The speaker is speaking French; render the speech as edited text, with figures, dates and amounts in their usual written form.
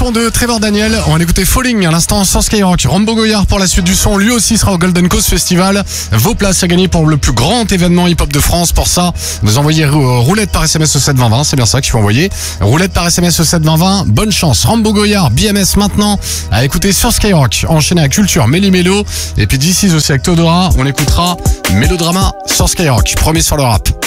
son de Trevor Daniel. On va écouter Falling à l'instant sur Skyrock. Rambo Goyard pour la suite du son. Lui aussi sera au Golden Coast Festival. Vos places à gagner pour le plus grand événement hip-hop de France. Pour ça, vous envoyez roulette par SMS au 72020. C'est bien ça qu'il faut envoyer. Roulette par SMS au 72020. Bonne chance. Rambo Goyard, BMS maintenant à écouter sur Skyrock. Enchaîné à Culture, Méli-Mélo. Et puis d'ici aussi avec Todora, on écoutera Mélodrama sur Skyrock. Premier sur le rap.